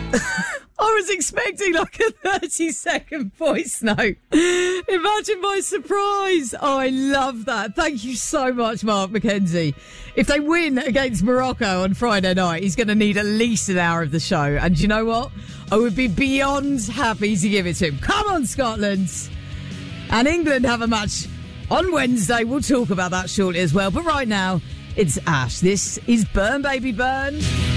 I was expecting like a 30-second voice note. Imagine my surprise. Oh, I love that. Thank you so much, Mark McKenzie. If they win against Morocco on Friday night, he's going to need at least an hour of the show. And do you know what? I would be beyond happy to give it to him. Come on, Scotland. And England have a match on Wednesday. We'll talk about that shortly as well. But right now, it's Ash. This is Burn Baby Burn.